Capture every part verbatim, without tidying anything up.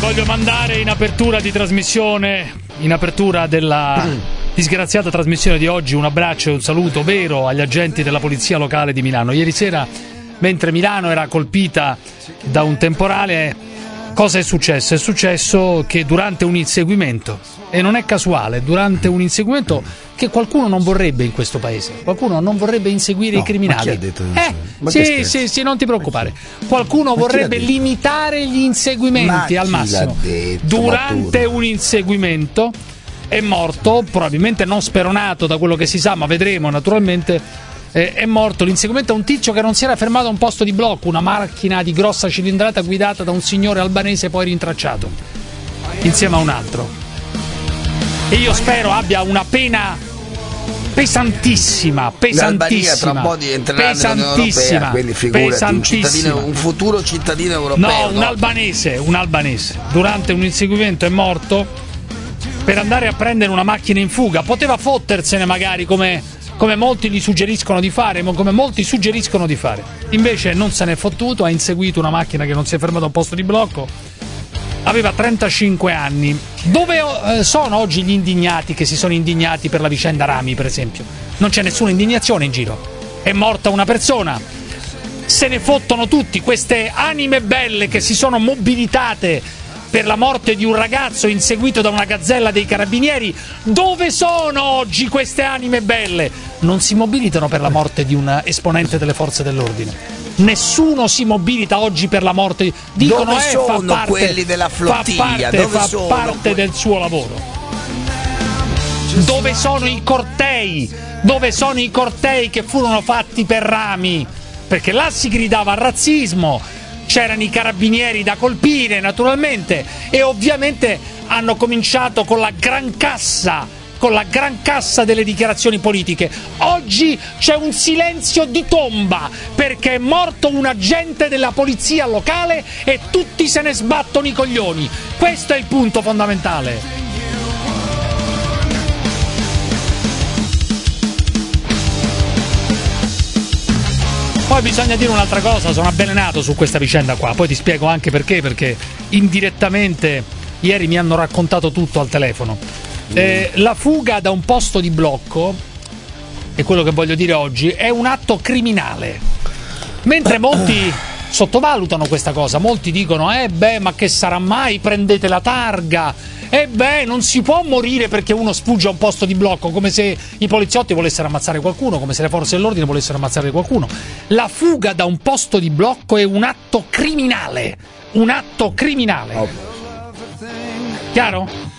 voglio mandare in apertura di trasmissione, in apertura della disgraziata trasmissione di oggi, un abbraccio e un saluto vero agli agenti della polizia locale di Milano. Ieri sera, mentre Milano era colpita da un temporale, cosa è successo? È successo che durante un inseguimento, e non è casuale, durante un inseguimento che qualcuno non vorrebbe in questo paese, qualcuno non vorrebbe inseguire no, i criminali. Ma chi ha detto eh, ma sì, sì, sì, non ti preoccupare. Qualcuno ma vorrebbe limitare gli inseguimenti ma al massimo. Detto, durante un inseguimento è morto, probabilmente non speronato da quello che si sa, ma vedremo naturalmente. Eh, è morto l'inseguimento a un tizio che non si era fermato a un posto di blocco, una macchina di grossa cilindrata guidata da un signore albanese poi rintracciato insieme a un altro. E io spero abbia una pena pesantissima, pesantissima. Tra un po' diventerà nell'Unione Europea, quindi figurati, un, cittadino, un futuro cittadino europeo. No, un no? albanese, un albanese. Durante un inseguimento è morto per andare a prendere una macchina in fuga. Poteva fottersene magari come, come molti gli suggeriscono di fare, come molti suggeriscono di fare. Invece non se n'è fottuto, ha inseguito una macchina che non si è fermata a un posto di blocco. Aveva trentacinque anni. Dove eh, sono oggi gli indignati che si sono indignati per la vicenda Rami, per esempio? Non c'è nessuna indignazione in giro. È morta una persona. Se ne fottono tutti, queste anime belle che si sono mobilitate per la morte di un ragazzo inseguito da una gazzella dei carabinieri. Dove sono oggi queste anime belle? Non si mobilitano per la morte di un esponente delle forze dell'ordine. Nessuno si mobilita oggi per la morte. Dicono dove eh, sono fa parte, quelli della flottiglia? Fa parte, dove fa sono parte que- del suo lavoro. Dove sono i cortei? Dove sono i cortei che furono fatti per Rami? Perché là si gridava al razzismo, c'erano i carabinieri da colpire naturalmente, e ovviamente hanno cominciato con la gran cassa con la gran cassa delle dichiarazioni politiche. Oggi c'è un silenzio di tomba perché è morto un agente della polizia locale e tutti se ne sbattono i coglioni. Questo è il punto fondamentale. Poi bisogna dire un'altra cosa, sono avvelenato su questa vicenda qua, poi ti spiego anche perché, perché indirettamente ieri mi hanno raccontato tutto al telefono. Eh, la fuga da un posto di blocco, è quello che voglio dire oggi, è un atto criminale. Mentre molti sottovalutano questa cosa, molti dicono eh beh ma che sarà mai, prendete la targa, e eh beh non si può morire perché uno sfugge a un posto di blocco, come se i poliziotti volessero ammazzare qualcuno, come se le forze dell'ordine volessero ammazzare qualcuno. La fuga da un posto di blocco è un atto criminale, un atto criminale. Chiaro?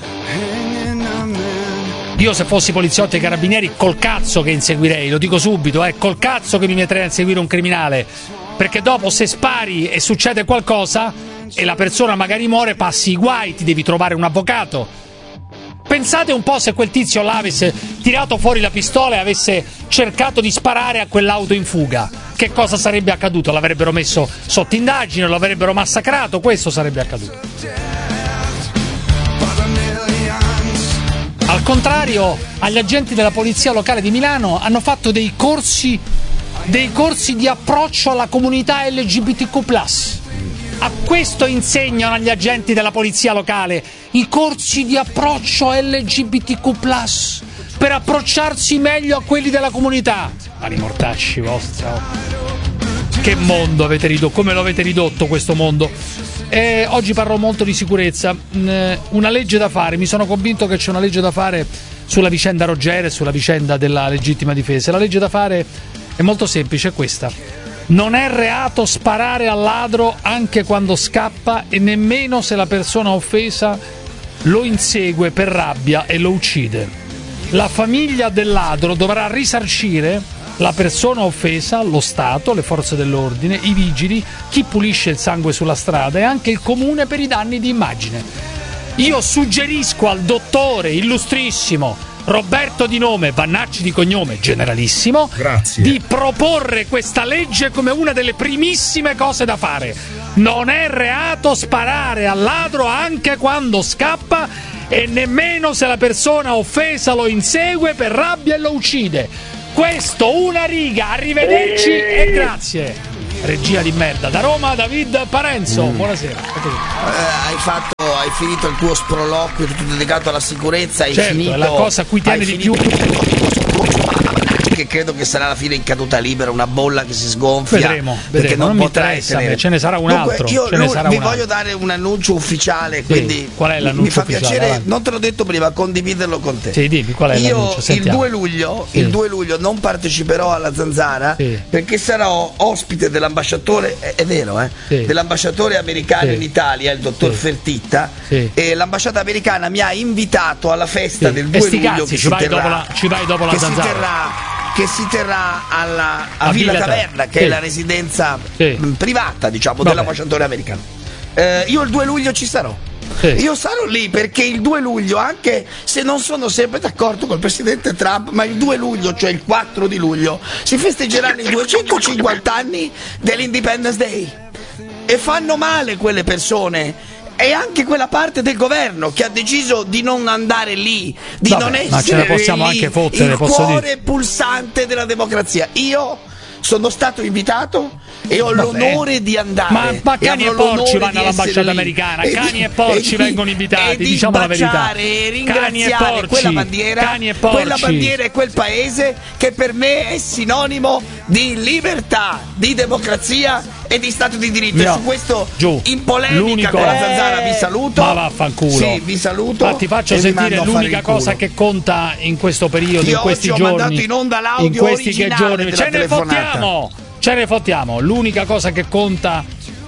Io se fossi poliziotti e carabinieri col cazzo che inseguirei, lo dico subito, eh, col cazzo che mi metterei a inseguire un criminale, perché dopo se spari e succede qualcosa e la persona magari muore, passi i guai, ti devi trovare un avvocato. Pensate un po' se quel tizio là avesse tirato fuori la pistola e avesse cercato di sparare a quell'auto in fuga, che cosa sarebbe accaduto? L'avrebbero messo sotto indagine, lo avrebbero massacrato, questo sarebbe accaduto. Al contrario, agli agenti della polizia locale di Milano hanno fatto dei corsi dei corsi di approccio alla comunità L G B T Q plus. A questo insegnano agli agenti della polizia locale, i corsi di approccio L G B T Q plus, per approcciarsi meglio a quelli della comunità. Mani mortacci vostra. Che mondo avete ridotto, come lo avete ridotto questo mondo. Eh, oggi parlo molto di sicurezza. Una legge da fare, mi sono convinto che c'è una legge da fare sulla vicenda Roggero e sulla vicenda della legittima difesa. La legge da fare è molto semplice, è questa: non è reato sparare al ladro anche quando scappa e nemmeno se la persona offesa lo insegue per rabbia e lo uccide. La famiglia del ladro dovrà risarcire la persona offesa, lo Stato, le forze dell'ordine, i vigili, chi pulisce il sangue sulla strada e anche il comune per i danni di immagine. Io suggerisco al dottore illustrissimo Roberto di nome, Vannacci di cognome, generalissimo, Grazie. di proporre questa legge come una delle primissime cose da fare. Non è reato sparare al ladro anche quando scappa e nemmeno se la persona offesa lo insegue per rabbia e lo uccide. Questo, una riga, arrivederci e grazie. regia di merda. Da Roma David Parenzo, mm. buonasera. Eh, hai fatto, hai finito il tuo sproloquio tutto dedicato alla sicurezza, hai certo, finito, è la cosa a cui tiene di più. Che credo che sarà alla fine in caduta libera, una bolla che si sgonfia. Vedremo, perché non, non mi interessa, ce ne sarà un Dunque, altro. Io ce ne sarà vi un voglio altro. dare un annuncio ufficiale, sì. quindi qual è l'annuncio mi fa ufficiale? piacere, Avanti. non te l'ho detto prima, condividerlo con te. Sì, dimmi qual è io l'annuncio. Sentiamo. il due luglio, sì. il due luglio non parteciperò alla Zanzara sì. perché sarò ospite dell'ambasciatore, è, è vero, eh, sì. dell'ambasciatore americano sì. in Italia, il dottor sì. Fertitta, sì. e l'ambasciata americana mi ha invitato alla festa sì. del due luglio cazzi, che ci si vai terrà, dopo la, ci vai dopo la che Zanzara. si terrà che si terrà alla, a, a Villa, Villa Taverna, che sì. è la residenza sì. mh, privata, diciamo, Vabbè. dell'ambasciatore americano. Eh, io il due luglio ci sarò. Sì. Io sarò lì perché il due luglio, anche se non sono sempre d'accordo col presidente Trump, ma il due luglio, cioè il quattro di luglio, si festeggeranno i duecentocinquanta anni dell'Independence Day. E fanno male quelle persone. E anche quella parte del governo che ha deciso di non andare lì, di Vabbè, non essere ma ce ne possiamo lì, anche fottere, il posso cuore dire. pulsante della democrazia. Io sono stato invitato e ho Vabbè. l'onore di andare. Ma, ma cani e, e porci vanno all'ambasciata americana, e cani di, e porci e vengono di, invitati, e di diciamo la verità. E ringraziare cani e porci, quella bandiera, cani e porci. quella bandiera e quel paese che per me è sinonimo di libertà, di democrazia e di Stato di diritto. No. E su questo Giù. in polemica L'unico... con la Zanzara vi saluto. Ma vaffanculo. Sì, vi saluto. Ma ti faccio sentire l'unica cosa che conta in questo periodo, Io in questi oggi giorni. Ho mandato in onda l'audio in questi che giorni della ce ne telefonata. fottiamo. Ce ne fottiamo. L'unica cosa che conta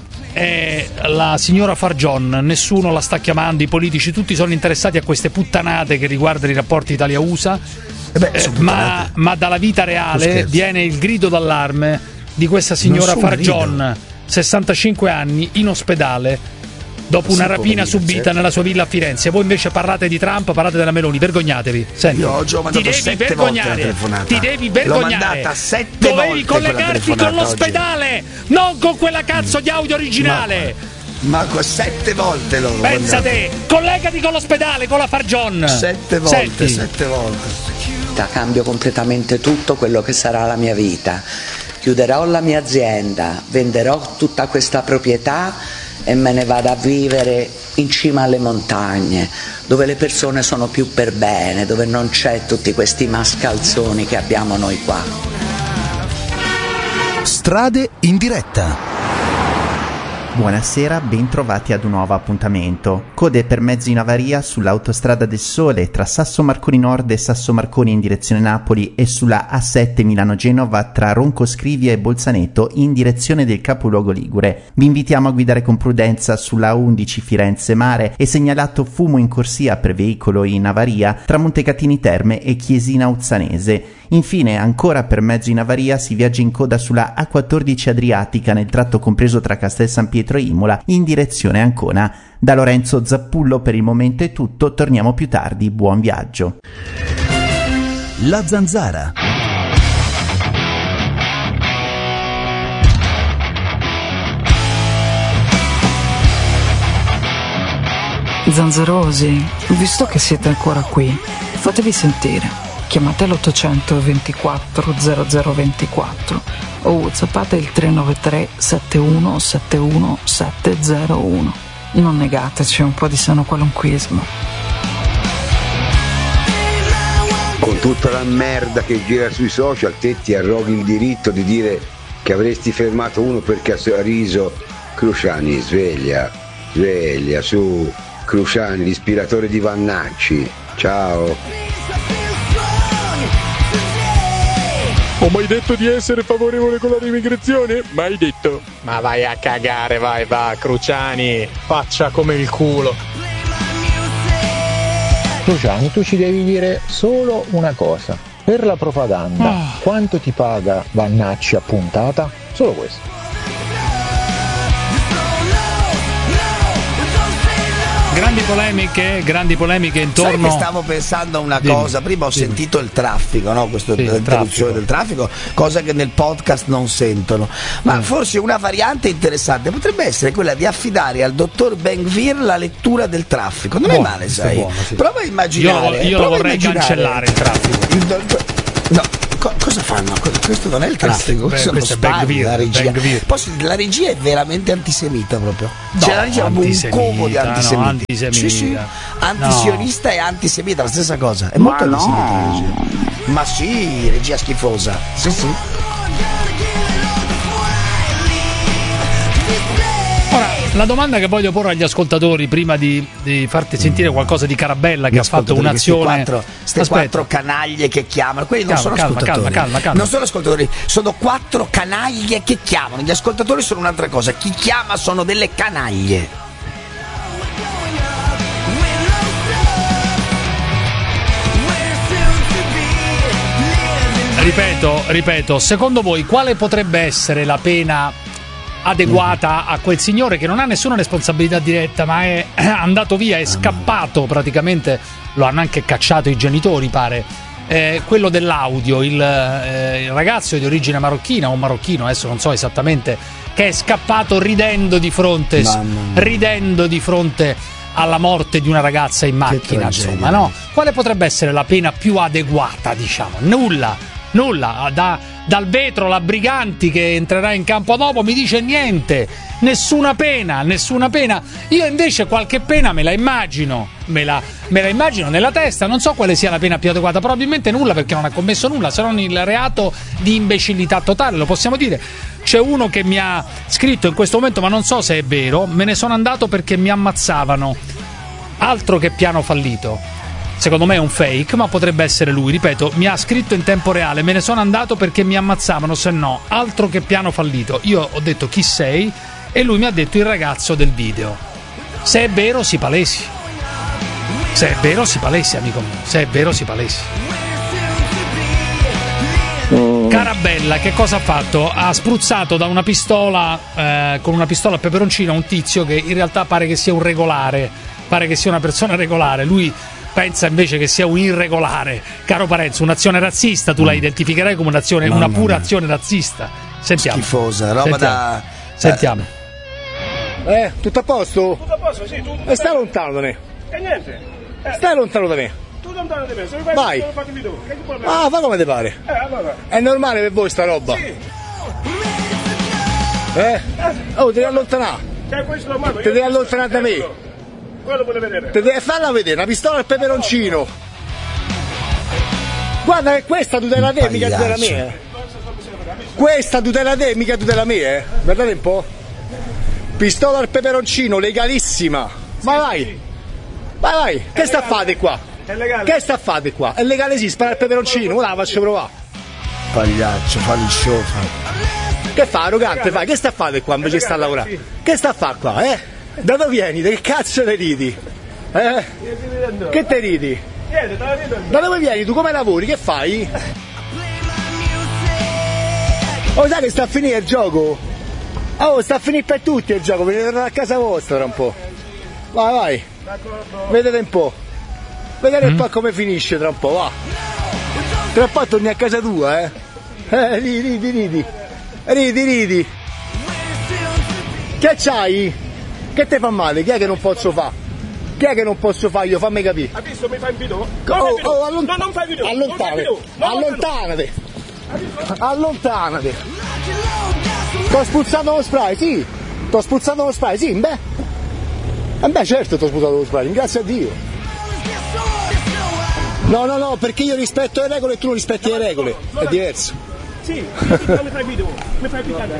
è la signora Farjon. Nessuno la sta chiamando, i politici tutti sono interessati a queste puttanate che riguardano i rapporti Italia-U S A. Eh beh, eh, ma, ma dalla vita reale viene il grido d'allarme di questa signora Farjon, sessantacinque anni, in ospedale dopo una rapina subita nella sua villa a Firenze. Voi invece parlate di Trump, parlate della Meloni, vergognatevi. Senti, io oggi ho mandato ti devi sette vergognare, ti devi vergognare. L'ho mandata sette Dovevi volte collegarti con l'ospedale, oggi. non con quella cazzo di audio originale. Ma, ma sette volte l'ho Pensa mandato. te, collegati con l'ospedale, con la Farjon. Sette volte, Senti. sette volte. Cambio completamente tutto quello che sarà la mia vita. Chiuderò la mia azienda, venderò tutta questa proprietà e me ne vado a vivere in cima alle montagne, dove le persone sono più per bene, dove non c'è tutti questi mascalzoni che abbiamo noi qua. Strade in diretta. Buonasera, ben trovati ad un nuovo appuntamento. Code per mezzi in avaria sull'autostrada del Sole tra Sasso Marconi Nord e Sasso Marconi in direzione Napoli e sulla A sette Milano-Genova tra Ronco Scrivia e Bolzaneto in direzione del capoluogo ligure. Vi invitiamo a guidare con prudenza sulla A undici Firenze Mare e segnalato fumo in corsia per veicolo in avaria tra Montecatini Terme e Chiesina Uzzanese. Infine, ancora per mezzo in avaria, si viaggia in coda sulla A quattordici Adriatica nel tratto compreso tra Castel San Pietro e Imola in direzione Ancona. Da Lorenzo Zappullo per il momento è tutto, torniamo più tardi, buon viaggio. La Zanzara. Zanzarosi, visto che siete ancora qui, fatevi sentire. Chiamate l'ottocento ventiquattro zero zero ventiquattro o whatsappate il tre nove tre sette uno sette uno sette zero uno. Non negateci un po' di sano qualunquismo. Con tutta la merda che gira sui social, te ti arroghi il diritto di dire che avresti fermato uno perché ha riso. Cruciani, sveglia, sveglia, su, Cruciani, l'ispiratore di Vannacci. Ciao. Ho mai detto di essere favorevole con la immigrazione? Mai detto. Ma vai a cagare, vai, va, Cruciani, faccia come il culo. Cruciani, tu ci devi dire solo una cosa. Per la propaganda, oh. quanto ti paga Vannacci a puntata? Solo questo. Grandi polemiche, grandi polemiche intorno. Sai che stavo pensando a una dimmi, cosa, prima ho dimmi. sentito il traffico, no? Questa sì, interruzione del traffico, cosa che nel podcast non sentono. Ma mm. forse una variante interessante potrebbe essere quella di affidare al dottor Ben-Gvir la lettura del traffico. Non buono, è male, sai? Buono, sì. Prova a immaginare. Io, io prova lo vorrei immaginare. cancellare il traffico. Il do- no. co- cosa fanno? Questo non è il traffico, questo, questo, beh, questo questo è la regia. Posso dire, la regia è veramente antisemita proprio. No, cioè la regia è un covo di antisemita. No, antisemita. Sì, sì. Antisionista no. E antisemita, la stessa cosa. È molto Ma antisemita no. la regia. Ma sì, regia schifosa. Sì, sì. Ora, la domanda che voglio porre agli ascoltatori prima di, di farti sentire qualcosa di Carabella che ha fatto un'azione. Queste quattro canaglie che chiamano, quelli non calma, sono calma, ascoltatori. Calma, calma, calma. Non sono ascoltatori, sono quattro canaglie che chiamano. Gli ascoltatori sono un'altra cosa. Chi chiama sono delle canaglie. Ripeto, ripeto, secondo voi quale potrebbe essere la pena adeguata a quel signore che non ha nessuna responsabilità diretta, ma è andato via, è scappato praticamente, lo hanno anche cacciato i genitori, pare. Eh, quello dell'audio, il, eh, il ragazzo di origine marocchina o marocchino, adesso non so esattamente, che è scappato ridendo di fronte, ridendo di fronte alla morte di una ragazza in macchina, insomma, no? Quale potrebbe essere la pena più adeguata, diciamo? Nulla. Nulla, da, dal vetro la Briganti che entrerà in campo dopo mi dice niente, nessuna pena, nessuna pena. Io invece qualche pena me la immagino, me la, me la immagino nella testa, non so quale sia la pena più adeguata, probabilmente nulla perché non ha commesso nulla, se non il reato di imbecillità totale, lo possiamo dire. C'è uno che mi ha scritto in questo momento, ma non so se è vero, me ne sono andato perché mi ammazzavano, altro che piano fallito. Secondo me è un fake, ma potrebbe essere lui. Ripeto, mi ha scritto in tempo reale, me ne sono andato perché mi ammazzavano, se no, altro che piano fallito. Io ho detto chi sei e lui mi ha detto il ragazzo del video. Se è vero si palesi. Se è vero si palesi, amico mio. Se è vero si palesi. Carabella che cosa ha fatto? Ha spruzzato da una pistola, eh, con una pistola a peperoncino, un tizio che in realtà pare che sia un regolare, pare che sia una persona regolare. Lui pensa invece che sia un irregolare. Caro Parenzo, un'azione razzista, tu la identificherai come un'azione, una pura azione razzista. Sentiamo. Schifosa, roba Sentiamo. da... Sentiamo. Eh, tutto a posto? Tutto a posto, sì, tu. E stai lontano da me. E niente. Eh. Stai lontano da me. Tu lontano da me, se mi fai Vai. devo farti video. Che ti Ah, fa come ti pare. Eh, allora. È normale per voi sta roba? Sì. Eh? Oh, ti devi allontanare. Che questo mano, Ti devi allontanare da me. Quello vuole vedere. Ti devi farla vedere, una pistola al peperoncino. Guarda che questa tutela te, mica tutela me. Eh. Questa tutela te, mica tutela me, eh. Guardate un po'. Pistola al peperoncino, legalissima. Vai, vai. Vai, vai. Che sta a fare qua? È legale. Che sta a fare qua? È legale sì, spara al peperoncino, ora la faccio provare. Pagliaccio, fa il show. Fa. Che fa, arrogante, fai? Che sta a fare qua invece sta a lavorare? Che sta a fare qua, eh? Da dove vieni? Che cazzo te ridi? Eh? Che te ridi? Da dove vieni? Tu come lavori? Che fai? Oh, sai che sta a finire il gioco? Oh, sta a finire per tutti il gioco, venite a casa vostra tra un po'. Vai, vai. Vedete un po'. Vedete un po' come finisce tra un po', va. Tra un po' torni a casa tua, eh? Eh, ridi, ridi, ridi. Ridi, ridi. Che c'hai? Che te fa male? Chi è che non posso fare? Chi è che non posso fare io? Fammi capire. Adesso mi fai il video? Oh, oh, allont- no, non fai video. Allontanate. Non fai video. Allontanate. Allontanate. T'ho spuzzato lo spray, sì. T'ho spuzzato lo spray, sì, beh. Eh beh, certo t'ho spuzzato lo spray, grazie a Dio. No, no, no, perché io rispetto le regole e tu non rispetti le regole. È diverso. Sì, non mi fai video. Mi fai piccare.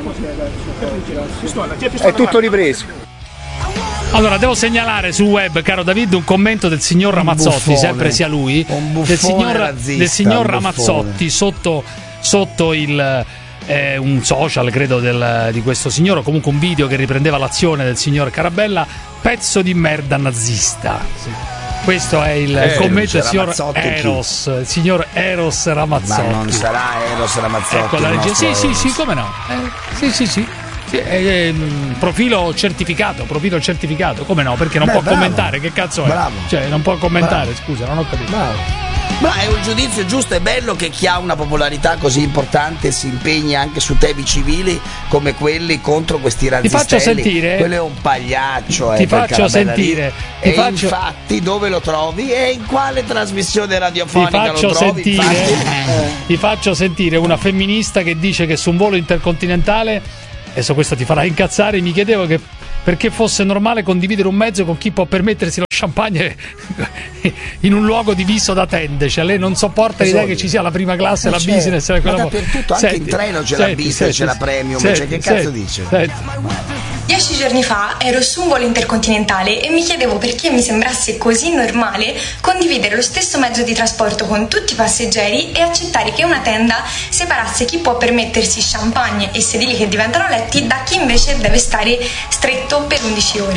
È tutto ripreso. Allora, devo segnalare sul web, caro David, un commento del signor Ramazzotti, buffone, sempre sia lui, del signor, razzista, del signor Ramazzotti sotto, sotto il, eh, un social, credo, del, di questo signore, o comunque un video che riprendeva l'azione del signor Carabella, pezzo di merda nazista. Sì. Questo è il, eh, il commento del signor Eros, il signor Eros Ramazzotti. Ma non sarà Eros Ramazzotti? Ecco la regia. Sì, sì, sì, come no? Eh, sì, sì, sì. Sì, è, è, profilo certificato, profilo certificato, come no? Perché non Beh, può bravo. commentare, che cazzo è? Bravo. Cioè, non può commentare, bravo. scusa, non ho capito. Bravo. Ma è un giudizio giusto, è bello che chi ha una popolarità così importante si impegni anche su temi civili come quelli contro questi razzistelli. Ti faccio sentire. Quello è un pagliaccio. Ti eh, faccio sentire. Ti e faccio... infatti dove lo trovi e in quale trasmissione radiofonica ti faccio lo trovi? Sentire, eh. Ti faccio sentire una femminista che dice che su un volo intercontinentale, adesso questo ti farà incazzare, mi chiedevo che perché fosse normale condividere un mezzo con chi può permettersi lo champagne in un luogo diviso da tende. Cioè lei non sopporta l'idea che ci sia la prima classe, la c'è. business, ma quella dappertutto, anche senti, in treno c'è senti, la business, senti, c'è la premium, senti, cioè che cazzo senti, dice? Senti. Dieci giorni fa ero su un volo intercontinentale e mi chiedevo perché mi sembrasse così normale condividere lo stesso mezzo di trasporto con tutti i passeggeri e accettare che una tenda separasse chi può permettersi champagne e sedili che diventano letti da chi invece deve stare stretto per undici ore.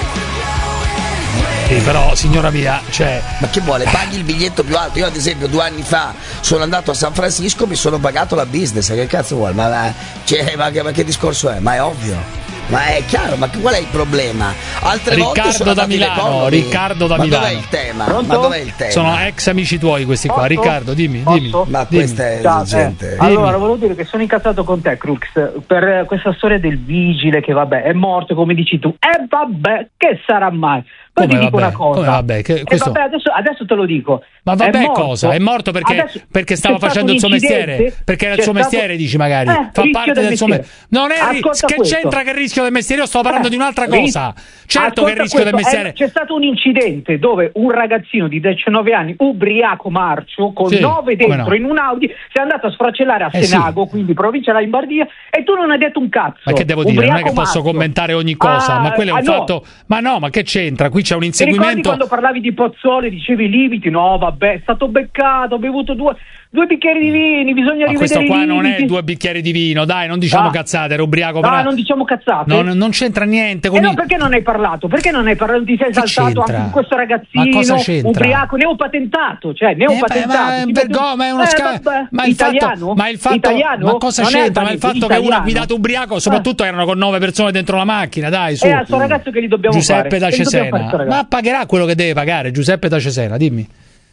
Sì, però signora mia, cioè... Ma che vuole? Paghi il biglietto più alto. Io ad esempio due anni fa sono andato a San Francisco, mi sono pagato la business. Che cazzo vuole? Ma, ma, cioè, ma, ma che discorso è? Ma è ovvio. Ma è chiaro, ma qual è il problema? Altre Riccardo volte sono da Milano, Riccardo da ma Milano. Dov'è il tema? Pronto? Ma dov'è il tema? Sono ex amici tuoi questi qua. Posso? Riccardo, dimmi, Posso? dimmi. Ma dimmi. questa è Ciao, gente. eh. Allora, volevo dire che sono incazzato con te, Crux, per questa storia del vigile che vabbè è morto, come dici tu. E eh, vabbè, che sarà mai? Poi Come ti dico vabbè? una cosa. Come vabbè? Che, questo... eh, vabbè adesso, adesso te lo dico. Ma vabbè, è morto. cosa? È morto perché, Adesso perché stava c'è stato facendo un il suo incidente, mestiere? Perché era il c'è suo stato- mestiere, dici magari. Eh, Fa rischio parte del del suo mestiere. mestiere. Non è ri- Ascolta che questo. c'entra che il rischio del mestiere? Io sto parlando Eh, di un'altra ris- cosa. Certo Ascolta che il rischio del questo, mestiere. eh, c'è stato un incidente dove un ragazzino di diciannove anni, ubriaco marcio, con Sì, nove come dentro no. in un Audi, si è andato a sfracellare a Eh, Senago, quindi provincia della Lombardia, e tu non hai detto un cazzo. Ma che devo dire? Non è Ubriaco che posso marcio. commentare ogni cosa, Ah, ma quello è un ah, no. fatto. Ma no, ma che c'entra? Qui c'è un Ti ricordi inseguimento. quando parlavi di Pozzuoli, dicevi i limiti? No, vabbè, è stato beccato, ha bevuto due, due bicchieri di vini, bisogna Ma rivedere questo i qua non limiti. è due bicchieri di vino, dai, non diciamo Ah. cazzate, era ubriaco. No, però- non diciamo cazzate. No, no, non c'entra niente con Eh no, i- perché non hai parlato? Perché non hai parlato? Ti sei Che saltato c'entra? anche di questo Ma ragazzino cosa c'entra? ubriaco, neopatentato, cioè neopatentato. Eh, beh, ma è un Ti vergogna, metti- ma è uno eh, sca- vabbè. ma il fatto- italiano? ma il fatto- italiano? ma cosa Non è c'entra? Ma il albanese, fatto che uno ha italiano. guidato ubriaco, soprattutto erano con nove persone dentro la macchina, dai, su. Eh, a sto ragazzo che gli dobbiamo Giuseppe fare? da Che gli dobbiamo fare a sto Cesena. ragazzo? Ma pagherà quello che deve pagare, Giuseppe da Cesena, dimmi.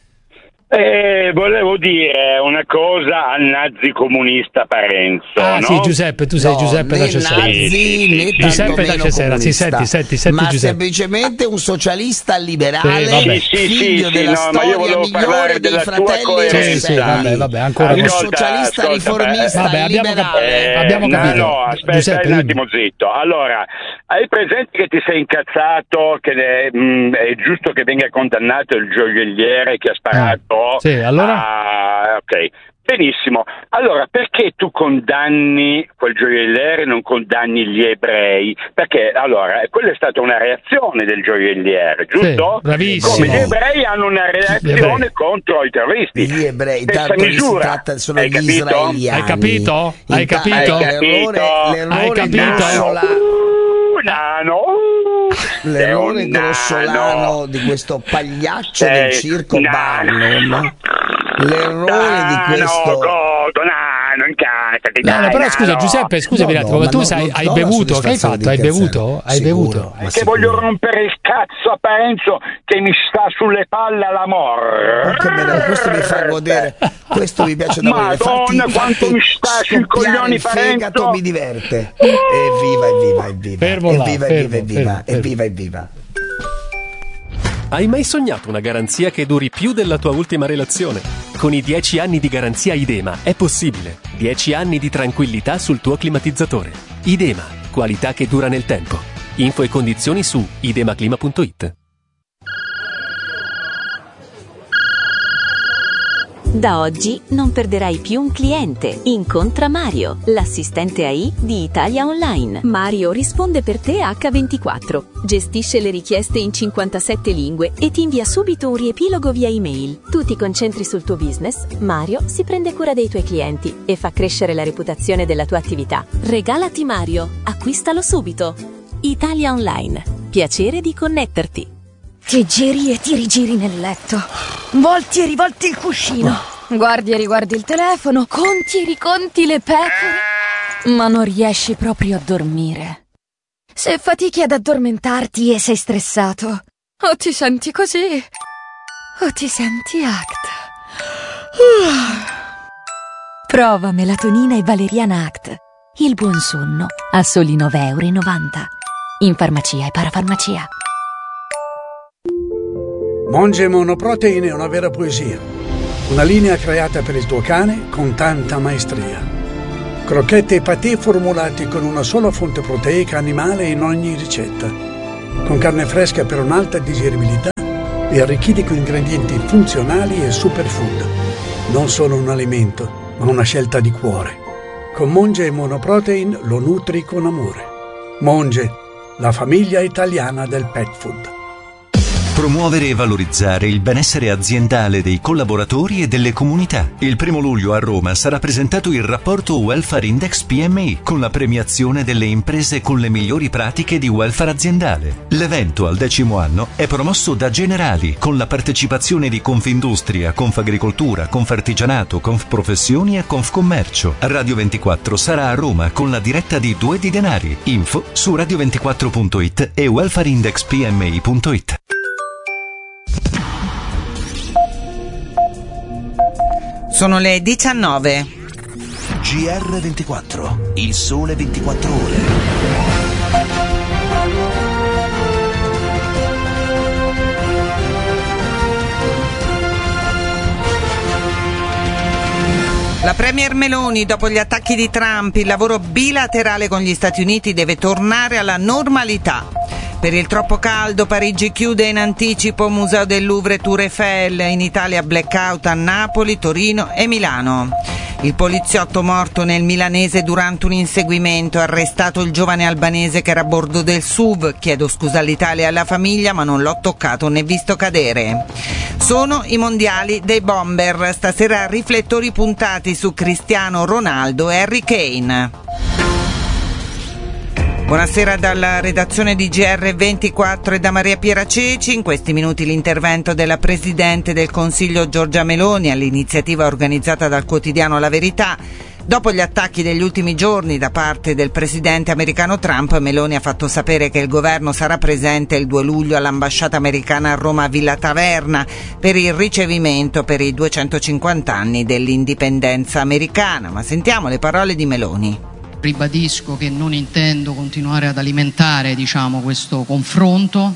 Eh, volevo dire una cosa al nazi comunista Parenzo. Ah, no? sì, Giuseppe, tu sei No, Giuseppe da né Cesena. nazi, né Giuseppe da tantomeno Cesena, sì, comunista, senti, senti, senti ma Giuseppe. semplicemente un socialista liberale, Sì, vabbè. Sì, sì, figlio sì, della no, ma io storia volevo migliore parlare dei della tua fratelli coerenza. Sì, sì, Rosselli. vabbè, vabbè, ancora un no. socialista ascolta, riformista vabbè, abbiamo liberale. capito. Abbiamo no, capito. no, aspetta Giuseppe, un dimmi. attimo zitto. Allora, hai presente che ti sei incazzato che è, mh, è giusto che venga condannato il gioielliere che ha sparato? Ah, sì, allora? a- ok. Benissimo, allora perché tu condanni quel gioielliere e non condanni gli ebrei? Perché allora quella è stata una reazione del gioielliere, giusto? Sì, bravissimo. Come gli ebrei hanno una Gli reazione ebrei. contro i terroristi. Gli ebrei, Stessa tanto che si misura. tratta sono Hai gli capito? israeliani. Hai capito? Hai In ta- capito? eh, Hai L'errore, capito? l'errore Hai capito? grossolano, Uh, nano, uh, l'errore sei un grossolano nano. di questo pagliaccio Sei del circo nano. Barnum. L'errore di questo. No, godo, nano, incazzati, No, no, dai, però scusa nano. Giuseppe, scusami No, un attimo, no, ma ma tu no, sai, non hai do la bevuto? Che hai soddisfazione fatto? Hai di bevuto? incazzare. Hai Sicuro, bevuto? ma Che sicuro. voglio rompere il cazzo a Parenzo che mi sta sulle palle alla morte. Porca miseria, questo mi fa godere, questo mi piace da morire. Madonna, Farti- quanto farti mi sta sui scoppiare coglioni il fegato Parenzo. mi diverte. Evviva, evviva, evviva. Fermo là, evviva, fermo, evviva, evviva, fermo, fermo. evviva, evviva. Hai mai sognato una garanzia che duri più della tua ultima relazione? Con i dieci anni di garanzia Idema è possibile. dieci anni di tranquillità sul tuo climatizzatore. Idema, qualità che dura nel tempo. Info e condizioni su idemaclima punto it. Da oggi non perderai più un cliente. Incontra Mario, l'assistente A I di Italia Online. Mario risponde per te acca ventiquattro, gestisce le richieste in cinquantasette lingue e ti invia subito un riepilogo via email. Tu ti concentri sul tuo business, Mario si prende cura dei tuoi clienti e fa crescere la reputazione della tua attività. Regalati Mario, acquistalo subito. Italia Online, piacere di connetterti. Ti giri e ti rigiri nel letto, volti e rivolti il cuscino, guardi e riguardi il telefono, conti e riconti le pecore, ma non riesci proprio a dormire. Se fatichi ad addormentarti e sei stressato, o ti senti così, o ti senti A C T. Prova melatonina e valeriana Act. Il buon sonno a soli nove virgola novanta euro. In farmacia e parafarmacia. Monge Monoprotein è una vera poesia. Una linea creata per il tuo cane con tanta maestria. Crocchette e patè formulati con una sola fonte proteica animale in ogni ricetta. Con carne fresca per un'alta digeribilità e arricchiti con ingredienti funzionali e superfood. Non solo un alimento, ma una scelta di cuore. Con Monge Monoprotein lo nutri con amore. Monge, la famiglia italiana del pet food. Promuovere e valorizzare il benessere aziendale dei collaboratori e delle comunità. Il primo luglio a Roma sarà presentato il rapporto Welfare Index P M I con la premiazione delle imprese con le migliori pratiche di welfare aziendale. L'evento al decimo anno è promosso da Generali con la partecipazione di Confindustria, Confagricoltura, Confartigianato, Confprofessioni e Confcommercio. Radio ventiquattro sarà a Roma con la diretta di Due di Denari. Info su radio ventiquattro punto it e welfare index p m i punto it. Sono le diciannove. G R ventiquattro, il sole ventiquattro ore. La premier Meloni, dopo gli attacchi di Trump, il lavoro bilaterale con gli Stati Uniti deve tornare alla normalità. Per il troppo caldo Parigi chiude in anticipo Museo del Louvre e Tour Eiffel, in Italia blackout a Napoli, Torino e Milano. Il poliziotto morto nel milanese durante un inseguimento, arrestato il giovane albanese che era a bordo del S U V, chiedo scusa all'Italia e alla famiglia ma non l'ho toccato né visto cadere. Sono i mondiali dei bomber, stasera riflettori puntati su Cristiano Ronaldo e Harry Kane. Buonasera dalla redazione di G R ventiquattro e da Maria Piera Ceci. In questi minuti l'intervento della Presidente del Consiglio Giorgia Meloni all'iniziativa organizzata dal quotidiano La Verità. Dopo gli attacchi degli ultimi giorni da parte del presidente americano Trump, Meloni ha fatto sapere che il governo sarà presente il due luglio all'ambasciata americana a Roma Villa Taverna per il ricevimento per i duecentocinquanta anni dell'indipendenza americana. Ma sentiamo le parole di Meloni. Ribadisco che non intendo continuare ad alimentare, diciamo, questo confronto.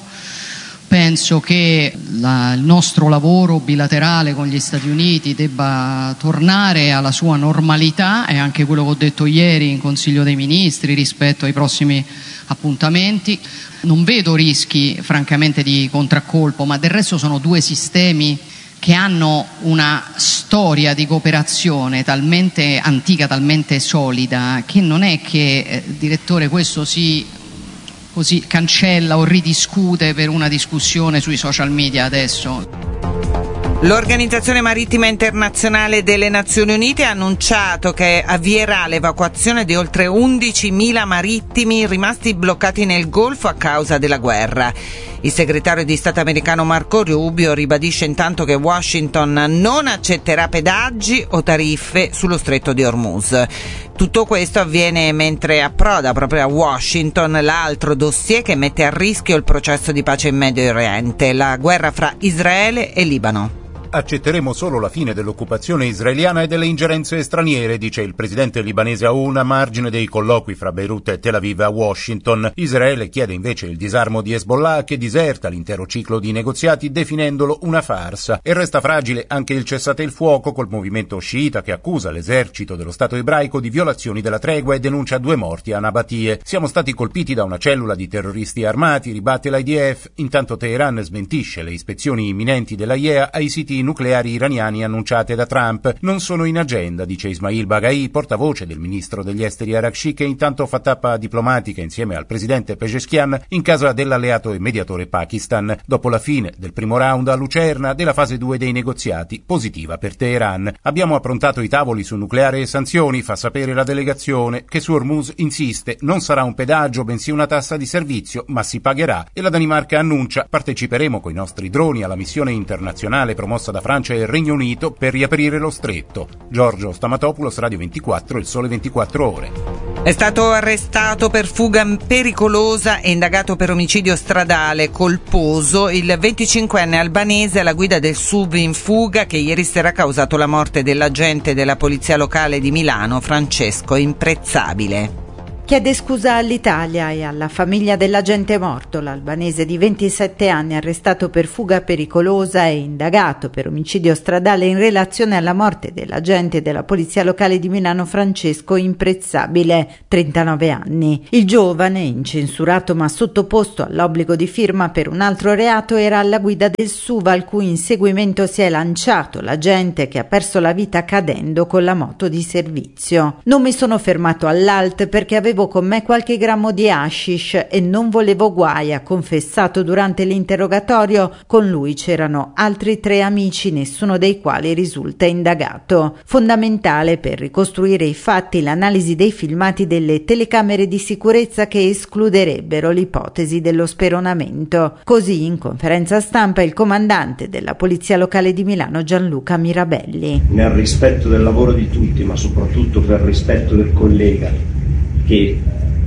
Penso che la, il nostro lavoro bilaterale con gli Stati Uniti debba tornare alla sua normalità, è anche quello che ho detto ieri in Consiglio dei Ministri rispetto ai prossimi appuntamenti. Non vedo rischi, francamente, di contraccolpo, ma del resto sono due sistemi che hanno una storia di cooperazione talmente antica, talmente solida, che non è che, eh, direttore, questo si così cancella o ridiscute per una discussione sui social media adesso. L'Organizzazione Marittima Internazionale delle Nazioni Unite ha annunciato che avvierà l'evacuazione di oltre undicimila marittimi rimasti bloccati nel Golfo a causa della guerra. Il segretario di Stato americano Marco Rubio ribadisce intanto che Washington non accetterà pedaggi o tariffe sullo stretto di Hormuz. Tutto questo avviene mentre approda proprio a Washington l'altro dossier che mette a rischio il processo di pace in Medio Oriente, la guerra fra Israele e Libano. Accetteremo solo la fine dell'occupazione israeliana e delle ingerenze straniere, dice il presidente libanese Aoun a margine dei colloqui fra Beirut e Tel Aviv a Washington. Israele chiede invece il disarmo di Hezbollah, che diserta l'intero ciclo di negoziati definendolo una farsa. E resta fragile anche il cessate il fuoco col movimento sciita che accusa l'esercito dello Stato ebraico di violazioni della tregua e denuncia due morti a Nabatie. Siamo stati colpiti da una cellula di terroristi armati, ribatte l'I D F. Intanto Teheran smentisce le ispezioni imminenti dell'A I E A ai siti nucleari iraniani annunciate da Trump. Non sono in agenda, dice Ismail Baghai, portavoce del ministro degli esteri Arakci, che intanto fa tappa diplomatica insieme al presidente Pezeshkian in casa dell'alleato e mediatore Pakistan. Dopo la fine del primo round a Lucerna della fase due dei negoziati, positiva per Teheran. Abbiamo approntato i tavoli su nucleare e sanzioni, fa sapere la delegazione, che su Hormuz insiste, non sarà un pedaggio bensì una tassa di servizio, ma si pagherà. E la Danimarca annuncia, parteciperemo coi nostri droni alla missione internazionale promossa da Francia e il Regno Unito per riaprire lo stretto. Giorgio Stamatopoulos, Radio ventiquattro, il Sole ventiquattro Ore. È stato arrestato per fuga pericolosa e indagato per omicidio stradale colposo il venticinquenne albanese alla guida del S U V in fuga che ieri sera ha causato la morte dell'agente della polizia locale di Milano, Francesco Imprezzabile. Chiede scusa all'Italia e alla famiglia dell'agente morto. L'albanese di ventisette anni, arrestato per fuga pericolosa e indagato per omicidio stradale in relazione alla morte dell'agente della polizia locale di Milano Francesco Imprezzabile, trentanove anni. Il giovane, incensurato ma sottoposto all'obbligo di firma per un altro reato, era alla guida del S U V al cui inseguimento si è lanciato l'agente che ha perso la vita cadendo con la moto di servizio. Non mi sono fermato all'A L T perché avevo con me qualche grammo di hashish e non volevo guai, ha confessato durante l'interrogatorio. Con lui c'erano altri tre amici, nessuno dei quali risulta indagato. Fondamentale per ricostruire i fatti l'analisi dei filmati delle telecamere di sicurezza che escluderebbero l'ipotesi dello speronamento. Così, in conferenza stampa, il comandante della Polizia Locale di Milano Gianluca Mirabelli. Nel rispetto del lavoro di tutti, ma soprattutto per rispetto del collega che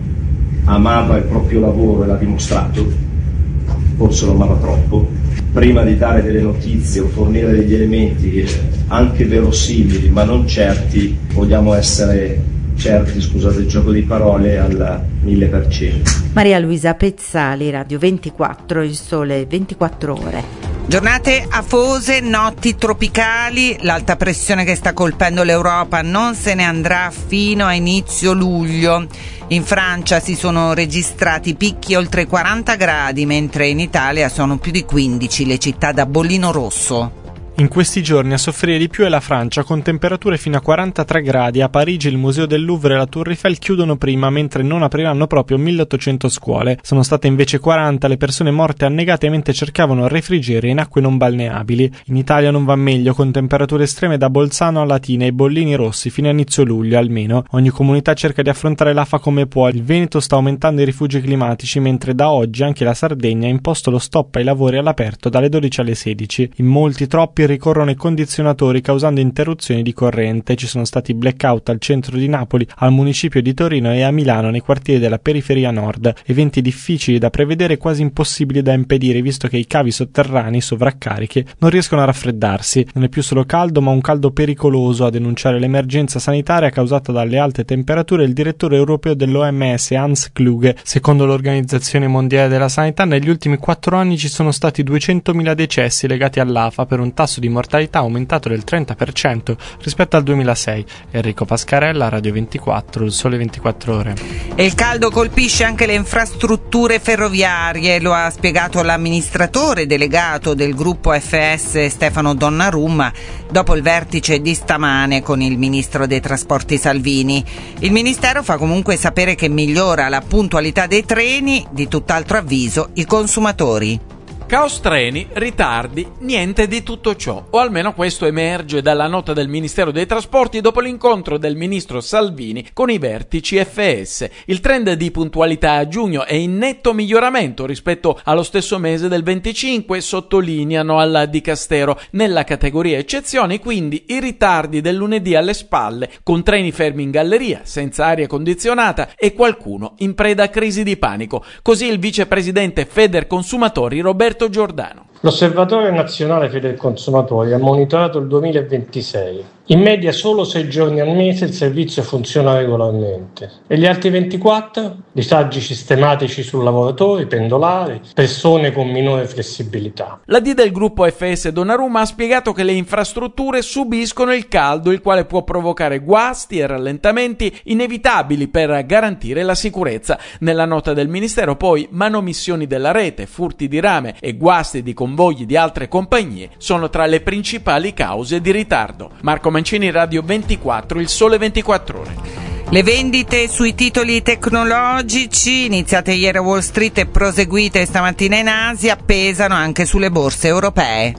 amava il proprio lavoro e l'ha dimostrato, forse lo amava troppo, prima di dare delle notizie o fornire degli elementi anche verosimili ma non certi, vogliamo essere certi, scusate il gioco di parole, al mille per cento. Maria Luisa Pezzali, Radio ventiquattro, Il Sole ventiquattro Ore. Giornate afose, notti tropicali, l'alta pressione che sta colpendo l'Europa non se ne andrà fino a inizio luglio. In Francia si sono registrati picchi oltre quaranta gradi, mentre in Italia sono più di quindici le città da bollino rosso. In questi giorni a soffrire di più è la Francia, con temperature fino a quarantatré gradi. A Parigi il Museo del Louvre e la Tour Eiffel chiudono prima, mentre non apriranno proprio milleottocento scuole. Sono state invece quaranta le persone morte annegate mentre cercavano refrigerio in acque non balneabili. In Italia non va meglio, con temperature estreme da Bolzano a Latina e bollini rossi fino a inizio luglio almeno. Ogni comunità cerca di affrontare l'A F A come può. Il Veneto sta aumentando i rifugi climatici, mentre da oggi anche la Sardegna ha imposto lo stop ai lavori all'aperto dalle dodici alle sedici. In molti, troppi ricorrono i condizionatori causando interruzioni di corrente. Ci sono stati blackout al centro di Napoli, al municipio di Torino e a Milano nei quartieri della periferia nord. Eventi difficili da prevedere e quasi impossibili da impedire, visto che i cavi sotterranei sovraccarichi non riescono a raffreddarsi. Non è più solo caldo, ma un caldo pericoloso. A denunciare l'emergenza sanitaria causata dalle alte temperature il direttore europeo dell'O M S Hans Kluge. Secondo l'Organizzazione Mondiale della Sanità, negli ultimi quattro anni ci sono stati duecentomila decessi legati all'A F A, per un tasso di mortalità aumentato del trenta per cento rispetto al duemilasei. Enrico Pascarella, Radio ventiquattro, Il Sole ventiquattro Ore. E il caldo colpisce anche le infrastrutture ferroviarie, lo ha spiegato l'amministratore delegato del gruppo F S Stefano Donnarumma dopo il vertice di stamane con il ministro dei trasporti Salvini. Il ministero fa comunque sapere che migliora la puntualità dei treni, di tutt'altro avviso i consumatori. Caos treni, ritardi, niente di tutto ciò, o almeno questo emerge dalla nota del Ministero dei Trasporti dopo l'incontro del ministro Salvini con i vertici F S. Il trend di puntualità a giugno è in netto miglioramento rispetto allo stesso mese del venticinque, sottolineano al Dicastero. Nella categoria eccezioni, quindi, i ritardi del lunedì alle spalle, con treni fermi in galleria, senza aria condizionata e qualcuno in preda a crisi di panico. Così il vicepresidente Federconsumatori Roberto Giordano. L'Osservatorio Nazionale Federconsumatori ha monitorato il duemilaventisei. In media solo sei giorni al mese il servizio funziona regolarmente. E gli altri ventiquattro? Disagi sistematici su lavoratori, pendolari, persone con minore flessibilità. La D del gruppo F S Donnarumma ha spiegato che le infrastrutture subiscono il caldo, il quale può provocare guasti e rallentamenti inevitabili per garantire la sicurezza. Nella nota del Ministero poi manomissioni della rete, furti di rame e guasti di convogli di altre compagnie sono tra le principali cause di ritardo. Marco Mancini, Radio ventiquattro, Il Sole ventiquattro Ore. Le vendite sui titoli tecnologici, iniziate ieri a Wall Street e proseguite stamattina in Asia, pesano anche sulle borse europee.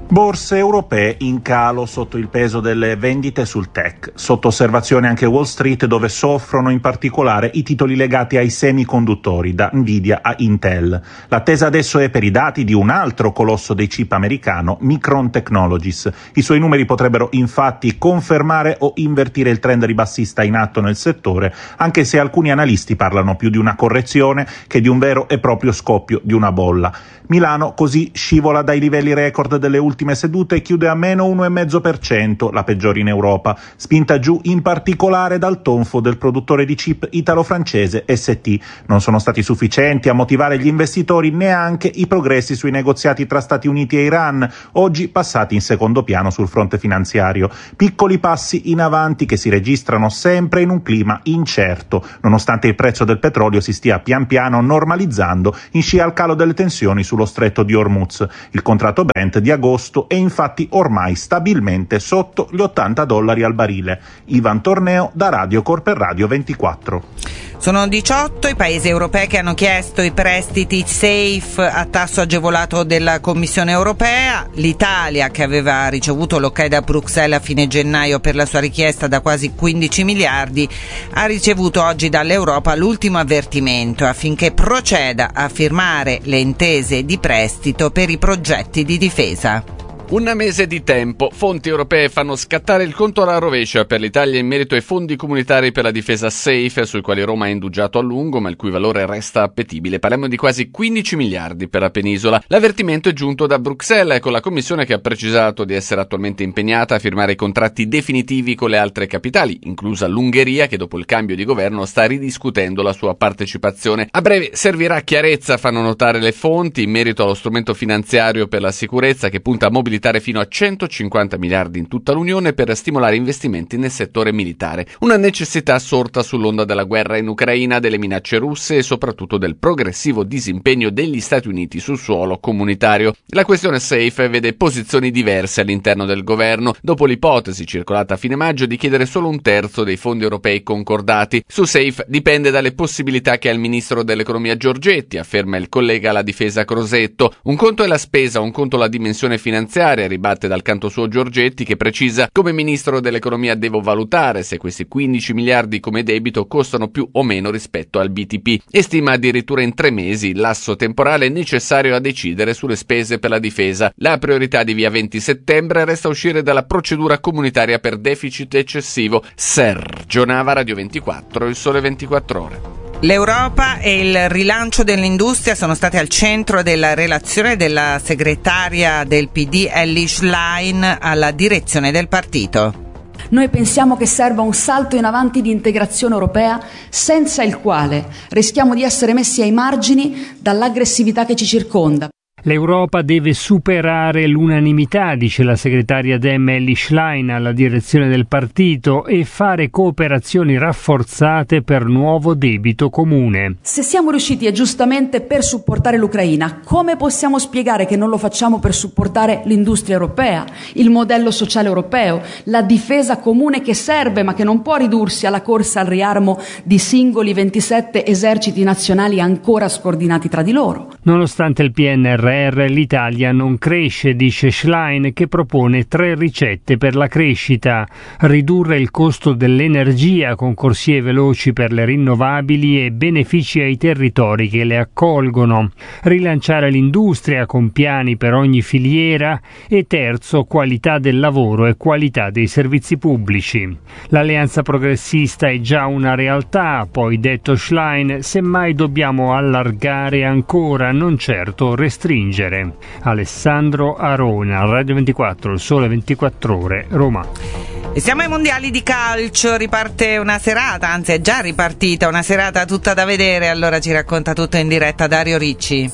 Borse europee in calo sotto il peso delle vendite sul tech. Sotto osservazione anche Wall Street, dove soffrono in particolare i titoli legati ai semiconduttori, da Nvidia a Intel. L'attesa adesso è per i dati di un altro colosso dei chip americano, Micron Technologies. I suoi numeri potrebbero infatti confermare o invertire il trend ribassista in atto nel settore, anche se alcuni analisti parlano più di una correzione che di un vero e proprio scoppio di una bolla. Milano così scivola dai livelli record delle ultime sedute e chiude a meno uno virgola cinque per cento, la peggiore in Europa, spinta giù in particolare dal tonfo del produttore di chip italo-francese S T. Non sono stati sufficienti a motivare gli investitori neanche i progressi sui negoziati tra Stati Uniti e Iran, oggi passati in secondo piano sul fronte finanziario. Piccoli passi in avanti che si registrano sempre in un clima incerto, nonostante il prezzo del petrolio si stia pian piano normalizzando in scia al calo delle tensioni sullo stretto di Hormuz. Il contratto Brent di agosto è infatti ormai stabilmente sotto gli ottanta dollari al barile. Ivan Torneo da Radio Cor per Radio ventiquattro. Sono diciotto i paesi europei che hanno chiesto i prestiti safe a tasso agevolato della Commissione europea. L'Italia, che aveva ricevuto l'ok da Bruxelles a fine gennaio per la sua richiesta da quasi quindici miliardi, ha ricevuto oggi dall'Europa l'ultimo avvertimento affinché proceda a firmare le intese di prestito per i progetti di difesa. Un mese di tempo. Fonti europee fanno scattare il conto alla rovescia per l'Italia in merito ai fondi comunitari per la difesa SAFE, sui quali Roma ha indugiato a lungo, ma il cui valore resta appetibile. Parliamo di quasi quindici miliardi per la penisola. L'avvertimento è giunto da Bruxelles, con la Commissione che ha precisato di essere attualmente impegnata a firmare i contratti definitivi con le altre capitali, inclusa l'Ungheria, che dopo il cambio di governo sta ridiscutendo la sua partecipazione. A breve servirà chiarezza, fanno notare le fonti, in merito allo strumento finanziario per la sicurezza che punta a mobilitare fino a centocinquanta miliardi in tutta l'Unione per stimolare investimenti nel settore militare. Una necessità sorta sull'onda della guerra in Ucraina, delle minacce russe e soprattutto del progressivo disimpegno degli Stati Uniti sul suolo comunitario. La questione SAFE vede posizioni diverse all'interno del governo, dopo l'ipotesi circolata a fine maggio di chiedere solo un terzo dei fondi europei concordati. Su SAFE dipende dalle possibilità che ha il ministro dell'economia Giorgetti, afferma il collega alla difesa Crosetto. Un conto è la spesa, un conto la dimensione finanziaria, ribatte dal canto suo Giorgetti, che precisa: come ministro dell'economia devo valutare se questi quindici miliardi come debito costano più o meno rispetto al B T P, e stima addirittura in tre mesi il lasso temporale necessario a decidere sulle spese per la difesa. La priorità di via venti settembre resta uscire dalla procedura comunitaria per deficit eccessivo. Sergio Nava, Radio ventiquattro, Il Sole ventiquattro Ore. L'Europa e il rilancio dell'industria sono stati al centro della relazione della segretaria del P D Elly Schlein alla direzione del partito. Noi pensiamo che serva un salto in avanti di integrazione europea, senza il quale rischiamo di essere messi ai margini dall'aggressività che ci circonda. L'Europa deve superare l'unanimità, dice la segretaria Dem Elly Schlein alla direzione del partito, e fare cooperazioni rafforzate per nuovo debito comune. Se siamo riusciti e giustamente per supportare l'Ucraina, come possiamo spiegare che non lo facciamo per supportare l'industria europea, il modello sociale europeo, la difesa comune che serve ma che non può ridursi alla corsa al riarmo di singoli ventisette eserciti nazionali ancora scordinati tra di loro? Nonostante il P N R R, l'Italia non cresce, dice Schlein, che propone tre ricette per la crescita: ridurre il costo dell'energia con corsie veloci per le rinnovabili e benefici ai territori che le accolgono, rilanciare l'industria con piani per ogni filiera e terzo, qualità del lavoro e qualità dei servizi pubblici. L'alleanza progressista è già una realtà, poi detto Schlein, semmai dobbiamo allargare ancora, non certo restringere. Alessandro Arona, Radio ventiquattro, Il Sole ventiquattro Ore, Roma. E siamo ai mondiali di calcio, riparte una serata, anzi è già ripartita una serata tutta da vedere, allora ci racconta tutto in diretta Dario Ricci.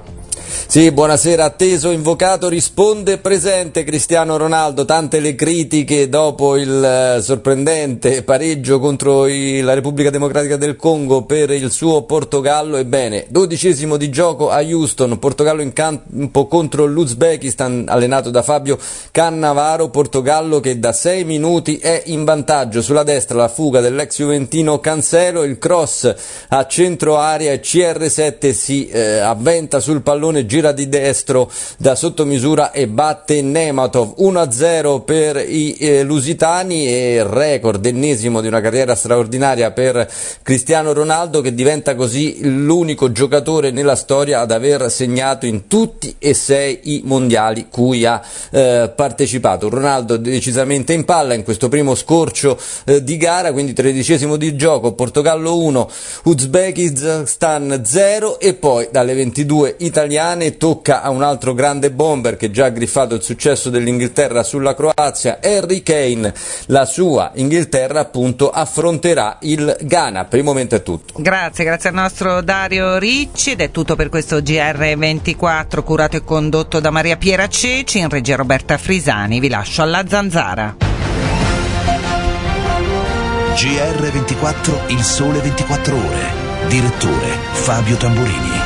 Sì, buonasera. Atteso invocato risponde presente Cristiano Ronaldo. Tante le critiche dopo il sorprendente pareggio contro i, la Repubblica Democratica del Congo per il suo Portogallo. Ebbene, dodicesimo di gioco a Houston, Portogallo in campo contro l'Uzbekistan, allenato da Fabio Cannavaro. Portogallo che da sei minuti è in vantaggio. Sulla destra la fuga dell'ex juventino Cancelo, il cross a centro area e C R sette si eh, avventa sul pallone gira di destro da sottomisura e batte Nematov. uno a zero per i eh, lusitani e record ennesimo di una carriera straordinaria per Cristiano Ronaldo, che diventa così l'unico giocatore nella storia ad aver segnato in tutti e sei i mondiali cui ha eh, partecipato. Ronaldo decisamente in palla in questo primo scorcio eh, di gara, quindi tredicesimo di gioco, Portogallo uno, Uzbekistan zero, e poi dalle ventidue italiane tocca a un altro grande bomber che già ha griffato il successo dell'Inghilterra sulla Croazia. Harry Kane, la sua Inghilterra appunto affronterà il Ghana. Per il momento è tutto. Grazie, grazie al nostro Dario Ricci, ed è tutto per questo G R ventiquattro curato e condotto da Maria Piera Ceci, in regia Roberta Frisani. Vi lascio alla zanzara. G R ventiquattro, il sole ventiquattro ore. Direttore Fabio Tamburini.